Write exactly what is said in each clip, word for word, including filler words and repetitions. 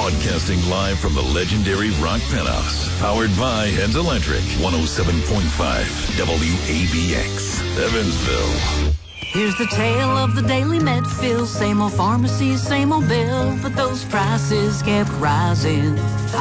Broadcasting live from the legendary Rock Penthouse. Powered by Heads Electric. one oh seven point five W A B X. Evansville. Here's the tale of the daily Medfield. Same old pharmacy, same old bill. But those prices kept rising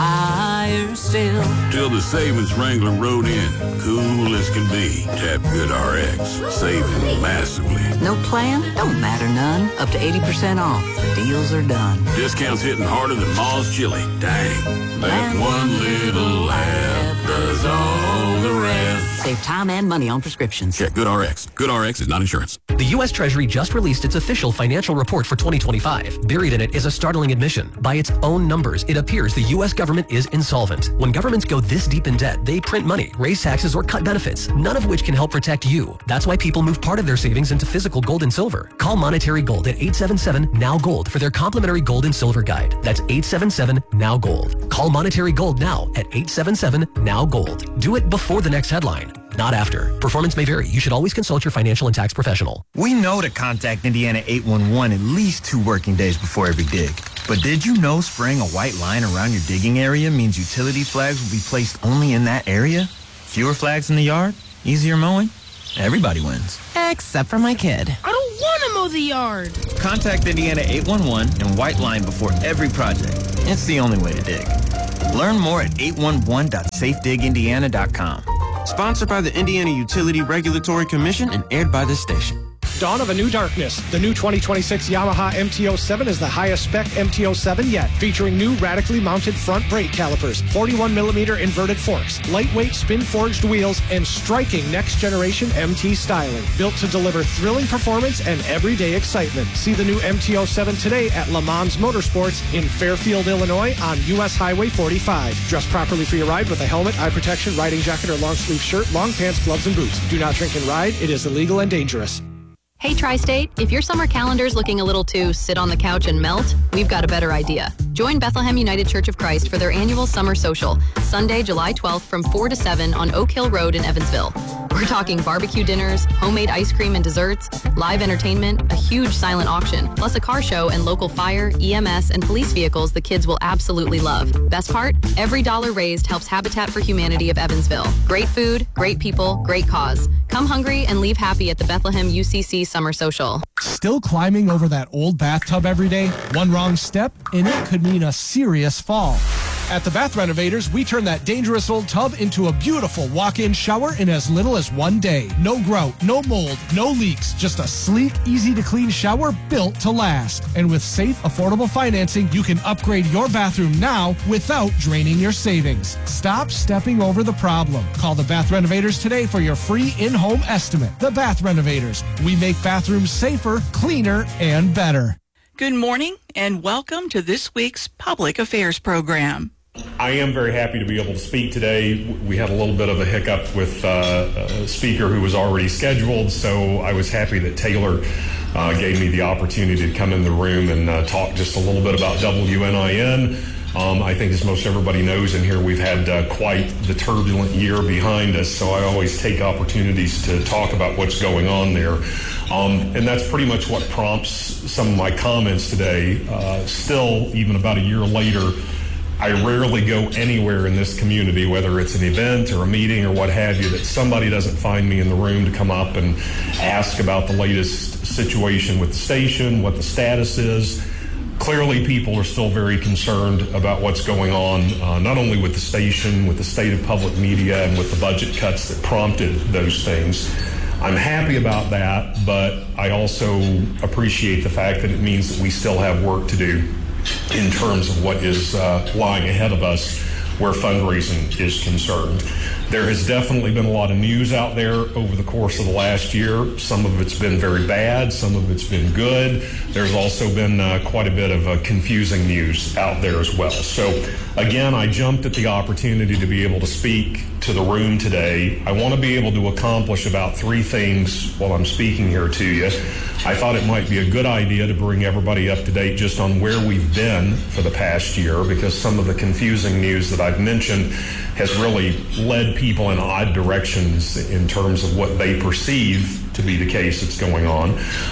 higher still. Till the savings wrangler rode in. Cool as can be. Tap Good R X. Saving massively. No plan? Don't matter none. Up to eighty percent off. The deals are done. Discounts hitting harder than Ma's chili. Dang. That one little app does all the rest. Save time and money on prescriptions. Check Good R X. Good R X is not insurance. The U S Treasury just released its official financial report for twenty twenty-five. Buried in it is a startling admission. By its own numbers, it appears the U S government is insolvent. When governments go this deep in debt, they print money, raise taxes, or cut benefits, none of which can help protect you. That's why people move part of their savings into physical gold and silver. Call Monetary Gold at eight seven seven, N O W, GOLD for their complimentary gold and silver guide. That's eight seven seven, N O W, GOLD. Call Monetary Gold now at eight seven seven, N O W, GOLD. Do it before the next headline, not after. Performance may vary. You should always consult your financial and tax professional. We know to contact Indiana eight one one at least two working days before every dig. But did you know spraying a white line around your digging area means utility flags will be placed only in that area? Fewer flags in the yard? Easier mowing? Everybody wins. Except for my kid. I don't want to mow the yard. Contact Indiana eight one one and white line before every project. It's the only way to dig. Learn more at eight one one dot safe dig indiana dot com. Sponsored by the Indiana Utility Regulatory Commission and aired by this station. Dawn of a new darkness. The new twenty twenty-six Yamaha M T oh seven is the highest spec M T oh seven yet, featuring new radically mounted front brake calipers, forty-one millimeter inverted forks, lightweight spin-forged wheels, and striking next-generation M T styling. Built to deliver thrilling performance and everyday excitement. See the new M T oh seven today at Le Mans Motorsports in Fairfield, Illinois on U S Highway forty-five. Dress properly for your ride with a helmet, eye protection, riding jacket, or long-sleeve shirt, long pants, gloves, and boots. Do not drink and ride. It is illegal and dangerous. Hey, Tri-State, if your summer calendar's looking a little too sit on the couch and melt, we've got a better idea. Join Bethlehem United Church of Christ for their annual summer social, Sunday, July twelfth from four to seven on Oak Hill Road in Evansville. We're talking barbecue dinners, homemade ice cream and desserts, live entertainment, a huge silent auction, plus a car show and local fire, E M S, and police vehicles the kids will absolutely love. Best part? Every dollar raised helps Habitat for Humanity of Evansville. Great food, great people, great cause. Come hungry and leave happy at the Bethlehem U C C Summer Social. Still climbing over that old bathtub every day? One wrong step, and it could mean a serious fall. At the Bath Renovators, we turn that dangerous old tub into a beautiful walk-in shower in as little as one day. No grout, no mold, no leaks, just a sleek, easy-to-clean shower built to last. And with safe, affordable financing, you can upgrade your bathroom now without draining your savings. Stop stepping over the problem. Call the Bath Renovators today for your free in-home estimate. The Bath Renovators. We make bathrooms safer, cleaner, and better. Good morning and welcome to this week's Public Affairs program. I am very happy to be able to speak today. We had a little bit of a hiccup with uh, a speaker who was already scheduled, so I was happy that Taylor uh, gave me the opportunity to come in the room and uh, talk just a little bit about W N I N. Um, I think as most everybody knows in here, we've had uh, quite the turbulent year behind us, so I always take opportunities to talk about what's going on there. Um, and that's pretty much what prompts some of my comments today. Uh, still, even about a year later, I rarely go anywhere in this community, whether it's an event or a meeting or what have you, that somebody doesn't find me in the room to come up and ask about the latest situation with the station, what the status is. Clearly, people are still very concerned about what's going on, uh, not only with the station, with the state of public media, and with the budget cuts that prompted those things. I'm happy about that, but I also appreciate the fact that it means that we still have work to do in terms of what is uh, lying ahead of us where fundraising is concerned. There has definitely been a lot of news out there over the course of the last year. Some of it's been very bad, some of it's been good. There's also been uh, quite a bit of uh, confusing news out there as well. So again, I jumped at the opportunity to be able to speak to the room today. I want to be able to accomplish about three things while I'm speaking here to you. I thought it might be a good idea to bring everybody up to date just on where we've been for the past year, because some of the confusing news that I've mentioned has really led people in odd directions in terms of what they perceive to be the case that's going on.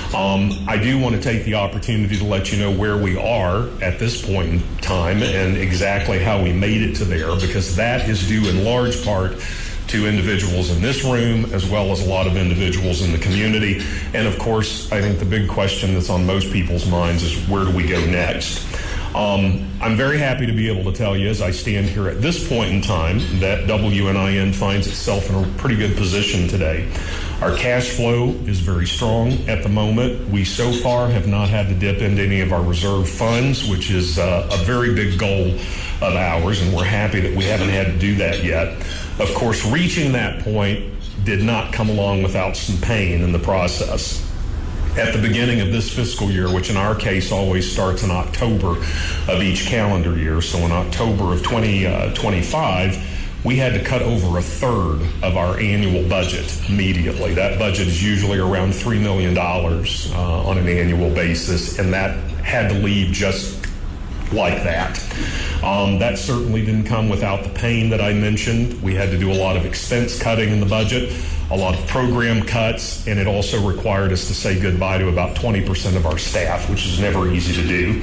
Um, I do want to take the opportunity to let you know where we are at this point in time and exactly how we made it to there, because that is due in large part to individuals in this room as well as a lot of individuals in the community. And of course, I think the big question that's on most people's minds is, where do we go next? Um, I'm very happy to be able to tell you, as I stand here at this point in time, that W N I N finds itself in a pretty good position today. Our cash flow is very strong at the moment. We so far have not had to dip into any of our reserve funds, which is uh, a very big goal of ours, and we're happy that we haven't had to do that yet. Of course, reaching that point did not come along without some pain in the process. At the beginning of this fiscal year, which in our case always starts in October of each calendar year, so in October of twenty twenty-five, we had to cut over a third of our annual budget immediately. That budget is usually around three million dollars uh, on an annual basis, and that had to leave just like that. Um, that certainly didn't come without the pain that I mentioned. We had to do a lot of expense cutting in the budget, a lot of program cuts, and it also required us to say goodbye to about twenty percent of our staff, which is never easy to do.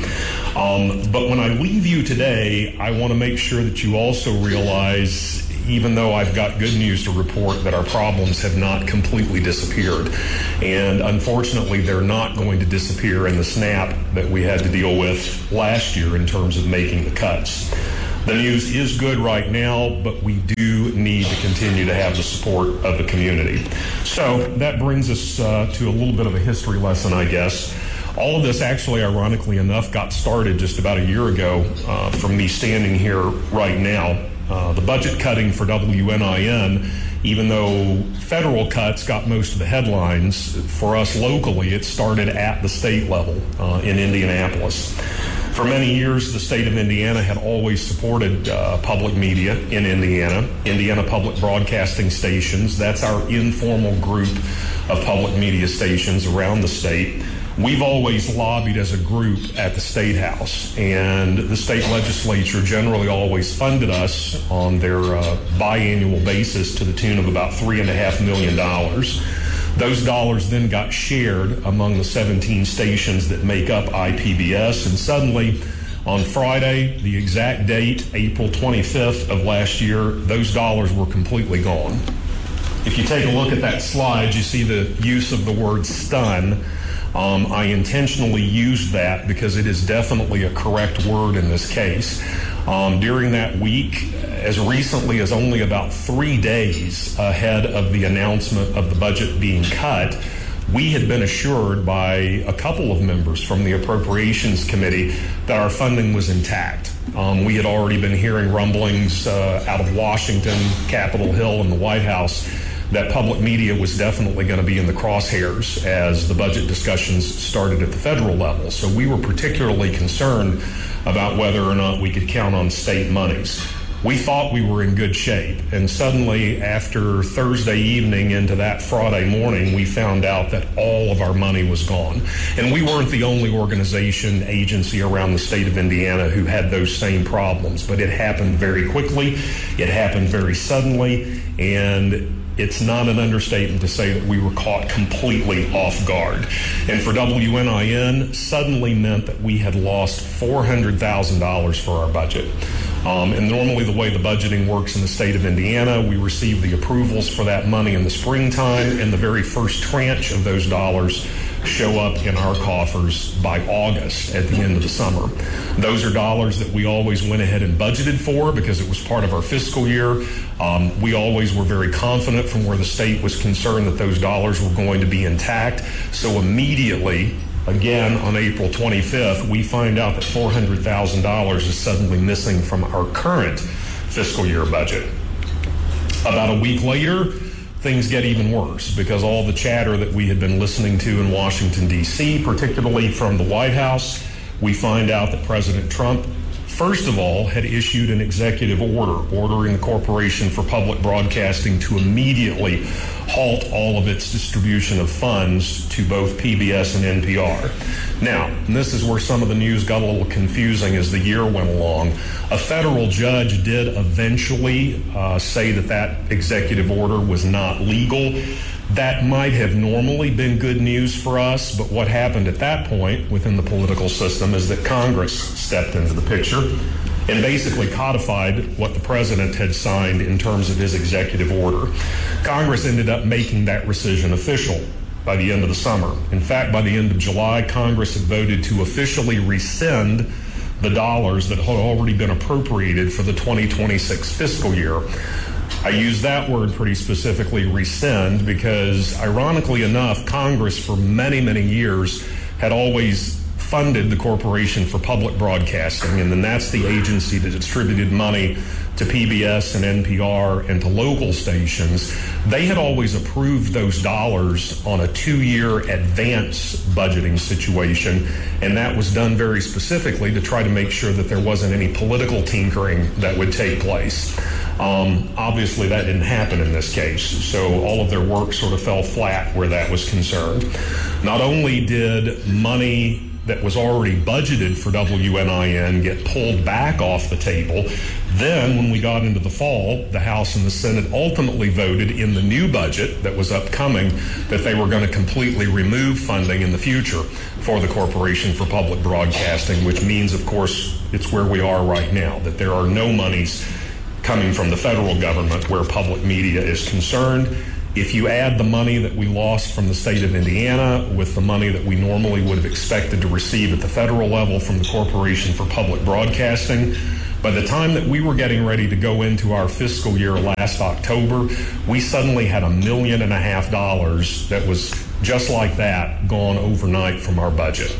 Um, but when I leave you today, I want to make sure that you also realize, even though I've got good news to report, that our problems have not completely disappeared. And unfortunately, they're not going to disappear in the snap that we had to deal with last year in terms of making the cuts. The news is good right now, but we do need to continue to have the support of the community. So that brings us uh, to a little bit of a history lesson, I guess. All of this, actually, ironically enough, got started just about a year ago uh, from me standing here right now. Uh, the budget cutting for W N I N, even though federal cuts got most of the headlines, for us locally, it started at the state level uh, in Indianapolis. For many years, the state of Indiana had always supported uh, public media in Indiana, Indiana Public Broadcasting Stations. That's our informal group of public media stations around the state. We've always lobbied as a group at the State House, and the state legislature generally always funded us on their uh, biannual basis to the tune of about three and a half million dollars. Those dollars then got shared among the seventeen stations that make up I P B S, and suddenly on Friday, the exact date, April twenty-fifth of last year, those dollars were completely gone. If you take a look at that slide, you see the use of the word stun. Um, I intentionally used that because it is definitely a correct word in this case. Um, during that week, as recently as only about three days ahead of the announcement of the budget being cut, we had been assured by a couple of members from the Appropriations Committee that our funding was intact. Um, we had already been hearing rumblings uh, out of Washington, Capitol Hill, and the White House that public media was definitely going to be in the crosshairs as the budget discussions started at the federal level. So we were particularly concerned about whether or not we could count on state monies. We thought we were in good shape, and suddenly after Thursday evening into that Friday morning, we found out that all of our money was gone. And we weren't the only organization, agency around the state of Indiana who had those same problems, but it happened very quickly, it happened very suddenly, and it's not an understatement to say that we were caught completely off guard. And for W N I N, suddenly meant that we had lost four hundred thousand dollars for our budget. Um, and normally the way the budgeting works in the state of Indiana, we receive the approvals for that money in the springtime, and the very first tranche of those dollars show up in our coffers by August at the end of the summer. Those are dollars that we always went ahead and budgeted for because it was part of our fiscal year. Um, we always were very confident from where the state was concerned that those dollars were going to be intact. So immediately, again on April twenty-fifth, we find out that four hundred thousand dollars is suddenly missing from our current fiscal year budget. About a week later, things get even worse because all the chatter that we had been listening to in Washington, D C, particularly from the White House, we find out that President Trump, first of all, had issued an executive order ordering the Corporation for Public Broadcasting to immediately halt all of its distribution of funds to both P B S and N P R. Now, and this is where some of the news got a little confusing as the year went along. A federal judge did eventually uh, say that that executive order was not legal. That might have normally been good news for us, but what happened at that point within the political system is that Congress stepped into the picture and basically codified what the president had signed in terms of his executive order. Congress ended up making that rescission official by the end of the summer. In fact, by the end of July, Congress had voted to officially rescind the dollars that had already been appropriated for the twenty twenty-six fiscal year. I use that word pretty specifically, rescind, because ironically enough, Congress for many, many years had always funded the Corporation for Public Broadcasting, and then that's the agency that distributed money to P B S and N P R and to local stations. They had always approved those dollars on a two-year advance budgeting situation, and that was done very specifically to try to make sure that there wasn't any political tinkering that would take place. Um, obviously, that didn't happen in this case, so all of their work sort of fell flat where that was concerned. Not only did money that was already budgeted for W N I N get pulled back off the table, then when we got into the fall, the House and the Senate ultimately voted in the new budget that was upcoming that they were going to completely remove funding in the future for the Corporation for Public Broadcasting, which means, of course, it's where we are right now, that there are no monies coming from the federal government where public media is concerned. If you add the money that we lost from the state of Indiana with the money that we normally would have expected to receive at the federal level from the Corporation for Public Broadcasting, by the time that we were getting ready to go into our fiscal year last October, we suddenly had a million and a half dollars that was just like that gone overnight from our budget.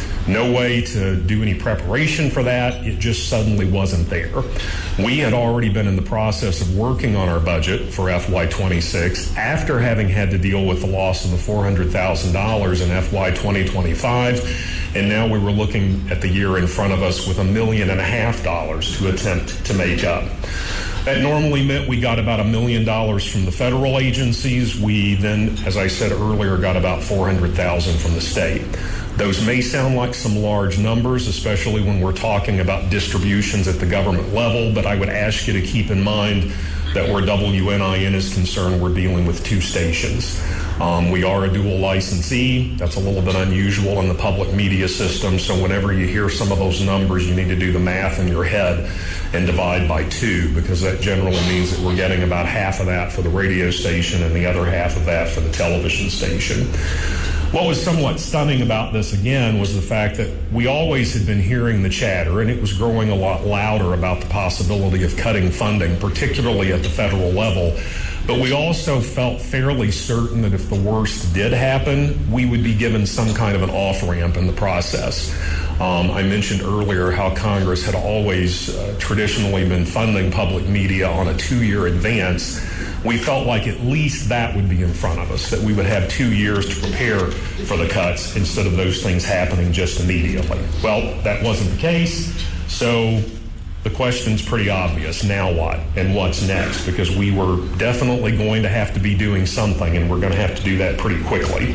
No way to do any preparation for that. It just suddenly wasn't there. We had already been in the process of working on our budget for F Y twenty-six after having had to deal with the loss of the four hundred thousand dollars in F Y twenty twenty-five, and now we were looking at the year in front of us with a million and a half dollars to attempt to make up. That normally meant we got about a million dollars from the federal agencies. We then, as I said earlier, got about four hundred thousand dollars from the state. Those may sound like some large numbers, especially when we're talking about distributions at the government level, but I would ask you to keep in mind that where W N I N is concerned, we're dealing with two stations. Um, we are a dual licensee. That's a little bit unusual in the public media system, so whenever you hear some of those numbers, you need to do the math in your head and divide by two, because that generally means that we're getting about half of that for the radio station and the other half of that for the television station. What was somewhat stunning about this, again, was the fact that we always had been hearing the chatter, and it was growing a lot louder about the possibility of cutting funding, particularly at the federal level. But we also felt fairly certain that if the worst did happen, we would be given some kind of an off-ramp in the process. Um, I mentioned earlier how Congress had always uh, traditionally been funding public media on a two-year advance. We felt like at least that would be in front of us, that we would have two years to prepare for the cuts instead of those things happening just immediately. Well, that wasn't the case, so the question's pretty obvious. Now what? And what's next? Because we were definitely going to have to be doing something, and we're going to have to do that pretty quickly.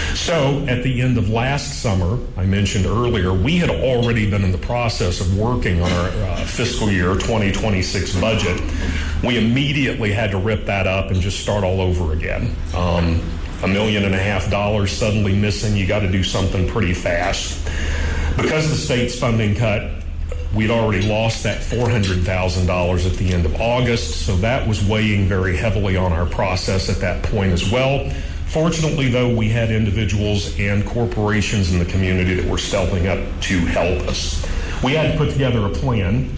So at the end of last summer, I mentioned earlier, we had already been in the process of working on our uh, fiscal year twenty twenty-six budget. We immediately had to rip that up and just start all over again. Um, a million and a half dollars suddenly missing, you got to do something pretty fast. Because the state's funding cut, we'd already lost that four hundred thousand dollars at the end of August, so that was weighing very heavily on our process at that point as well. Fortunately, though, we had individuals and corporations in the community that were stepping up to help us. We had to put together a plan.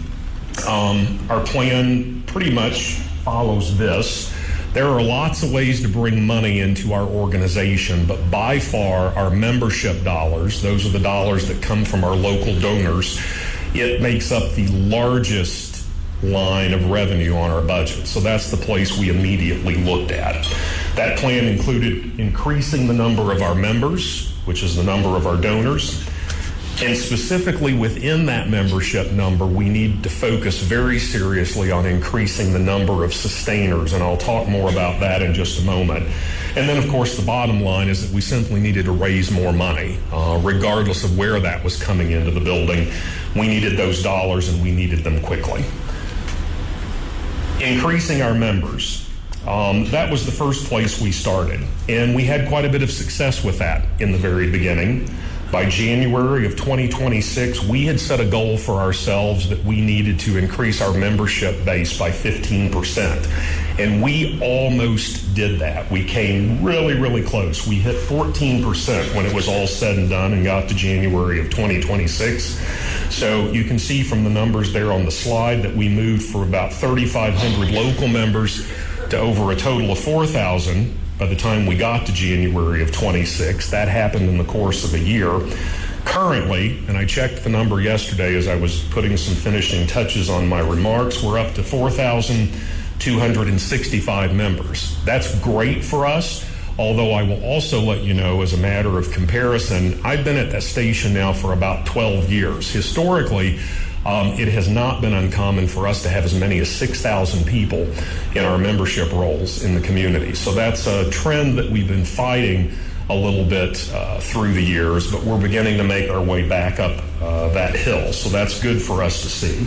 Um, our plan pretty much follows this. There are lots of ways to bring money into our organization, but by far our membership dollars, those are the dollars that come from our local donors, it makes up the largest line of revenue on our budget. So that's the place we immediately looked at. That plan included increasing the number of our members, which is the number of our donors. And specifically within that membership number, we need to focus very seriously on increasing the number of sustainers, and I'll talk more about that in just a moment. And then, of course, the bottom line is that we simply needed to raise more money, uh, regardless of where that was coming into the building. We needed those dollars, and we needed them quickly. Increasing our members. Um, that was the first place we started, and we had quite a bit of success with that in the very beginning. By January of twenty twenty-six, we had set a goal for ourselves that we needed to increase our membership base by fifteen percent. And we almost did that. We came really, really close. We hit fourteen percent when it was all said and done and got to January of twenty twenty-six. So you can see from the numbers there on the slide that we moved from about thirty-five hundred local members to over a total of four thousand. By the time we got to January of twenty-six, that happened in the course of a year. Currently, and I checked the number yesterday as I was putting some finishing touches on my remarks, we're up to four thousand two hundred sixty-five members. That's great for us, although I will also let you know, as a matter of comparison, I've been at that station now for about twelve years. Historically, Um, it has not been uncommon for us to have as many as six thousand people in our membership rolls in the community. So that's a trend that we've been fighting a little bit uh, through the years, but we're beginning to make our way back up uh, that hill. So that's good for us to see.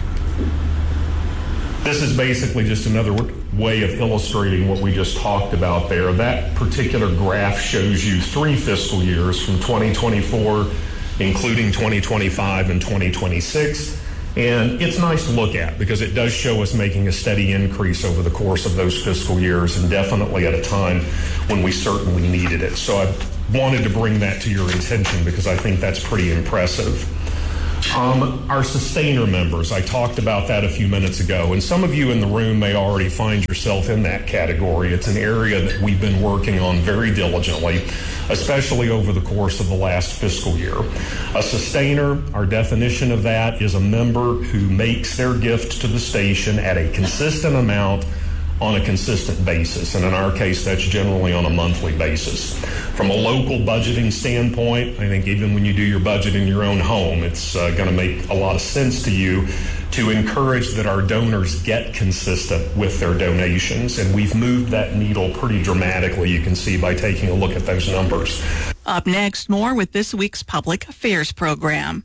This is basically just another way of illustrating what we just talked about there. That particular graph shows you three fiscal years from twenty twenty-four, including twenty twenty-five and twenty twenty-six. And it's nice to look at because it does show us making a steady increase over the course of those fiscal years, and definitely at a time when we certainly needed it. So I wanted to bring that to your attention because I think that's pretty impressive. Um, our sustainer members, I talked about that a few minutes ago, and some of you in the room may already find yourself in that category. It's an area that we've been working on very diligently, especially over the course of the last fiscal year. A sustainer, our definition of that, is a member who makes their gift to the station at a consistent amount on a consistent basis, and in our case, that's generally on a monthly basis. From a local budgeting standpoint, I think even when you do your budget in your own home, it's uh, going to make a lot of sense to you to encourage that our donors get consistent with their donations, and we've moved that needle pretty dramatically, you can see by taking a look at those numbers. Up next, more with this week's Public Affairs program.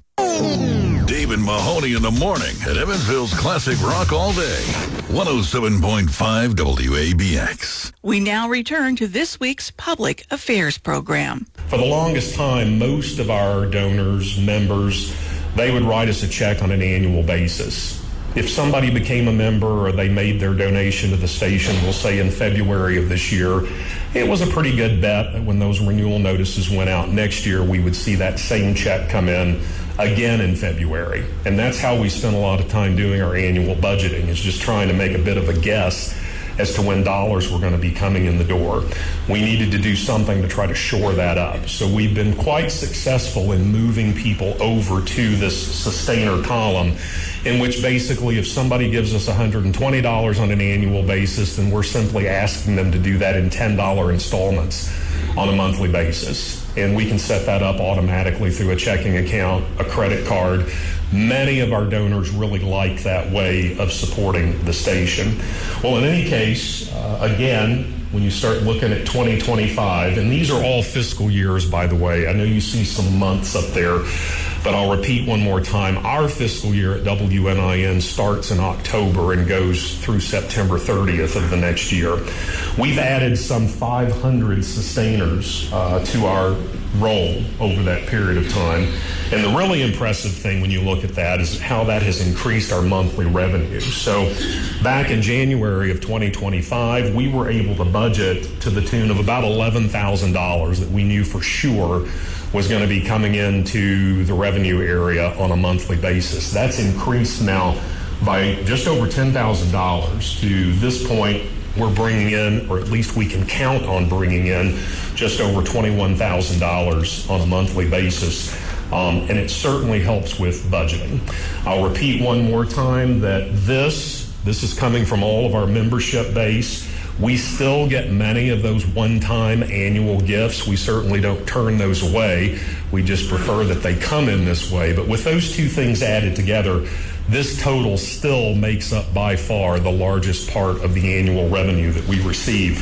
David Mahoney in the morning at Evansville's Classic Rock all day. one oh seven point five W A B X. We now return to this week's Public Affairs program. For the longest time, most of our donors, members, they would write us a check on an annual basis. If somebody became a member or they made their donation to the station, we'll say in February of this year, it was a pretty good bet that when those renewal notices went out next year, we would see that same check come in again in February. And that's how we spent a lot of time doing our annual budgeting, is just trying to make a bit of a guess as to when dollars were going to be coming in the door. We needed to do something to try to shore that up. So we've been quite successful in moving people over to this sustainer column, in which basically if somebody gives us one hundred twenty dollars on an annual basis, then we're simply asking them to do that in ten dollars installments on a monthly basis. And we can set that up automatically through a checking account, a credit card. Many of our donors really like that way of supporting the station. Well, in any case, uh, again, when you start looking at twenty twenty-five, and these are all fiscal years, by the way. I know you see some months up there, but I'll repeat one more time. Our fiscal year at W N I N starts in October and goes through September thirtieth of the next year. We've added some five hundred sustainers uh, to our roll over that period of time. And the really impressive thing when you look at that is how that has increased our monthly revenue. So back in January of twenty twenty-five, we were able to budget to the tune of about eleven thousand dollars that we knew for sure was going to be coming into the revenue area on a monthly basis. That's increased now by just over ten thousand dollars. To this point, we're bringing in, or at least we can count on bringing in, just over twenty-one thousand dollars on a monthly basis. Um, and it certainly helps with budgeting. I'll repeat one more time that this, this is coming from all of our membership base. We still get many of those one-time annual gifts. We certainly don't turn those away. We just prefer that they come in this way. But with those two things added together, this total still makes up by far the largest part of the annual revenue that we receive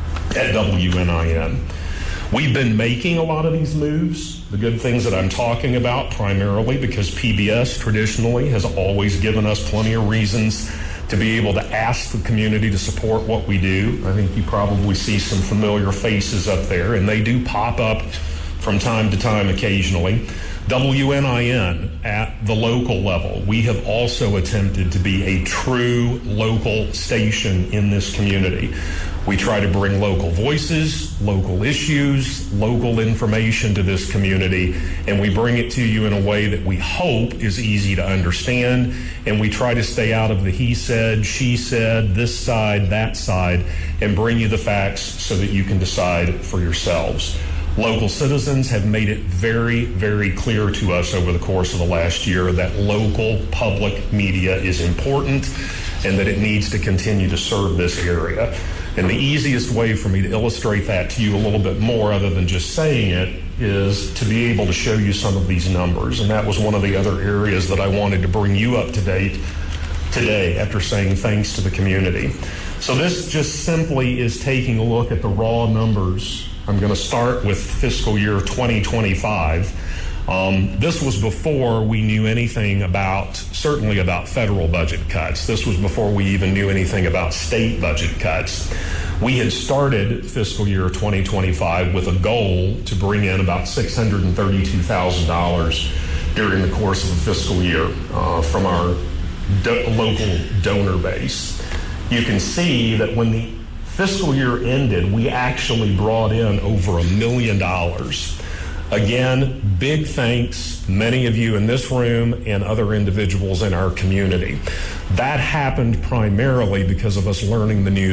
at W N I N. We've been making a lot of these moves, the good things that I'm talking about, primarily because P B S traditionally has always given us plenty of reasons to be able to ask the community to support what we do. I think you probably see some familiar faces up there, and they do pop up from time to time occasionally. W N I N at the local level, we have also attempted to be a true local station in this community. We try to bring local voices, local issues, local information to this community, and we bring it to you in a way that we hope is easy to understand, and we try to stay out of the he said, she said, this side, that side, and bring you the facts so that you can decide for yourselves. Local citizens have made it very, very clear to us over the course of the last year that local public media is important and that it needs to continue to serve this area. And the easiest way for me to illustrate that to you a little bit more, other than just saying it, is to be able to show you some of these numbers. And that was one of the other areas that I wanted to bring you up to date today after saying thanks to the community. So this just simply is taking a look at the raw numbers. I'm going to start with fiscal year twenty twenty-five. Um, this was before we knew anything about, certainly about federal budget cuts. This was before we even knew anything about state budget cuts. We had started fiscal year twenty twenty-five with a goal to bring in about six hundred thirty-two thousand dollars during the course of the fiscal year uh, from our do- local donor base. You can see that when the fiscal year ended, we actually brought in over a million dollars. Again, big thanks, many of you in this room and other individuals in our community. That happened primarily because of us learning the news